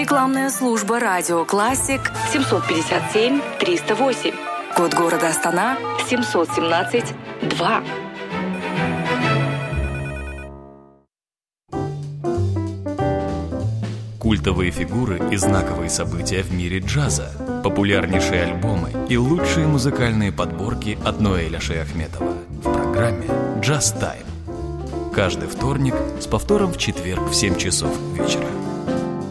Рекламная служба «Радио Классик» 757-308. Код города Астана 717-2. Культовые фигуры и знаковые события в мире джаза, популярнейшие альбомы и лучшие музыкальные подборки от Ноэля Шейахметова в программе «Джаз Тайм». Каждый вторник с повтором в четверг в 7 часов вечера.